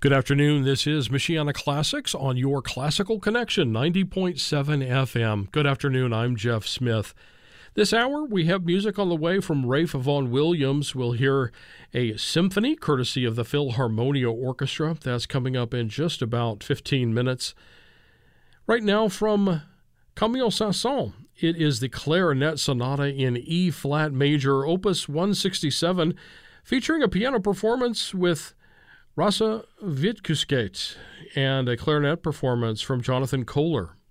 Good afternoon. This is Michiana Classics on your Classical Connection, 90.7 FM. Good afternoon. I'm Jeff Smith. This hour, we have music on the way from Ralph Vaughan Williams. We'll hear a symphony courtesy of the Philharmonia Orchestra. That's coming up in just about 15 minutes. Right now from Camille Saint-Saëns, it is the Clarinet Sonata in E-flat major, Opus 167, featuring a piano performance with Rasa Vitkuskate and a clarinet performance from Jonathan Kohler.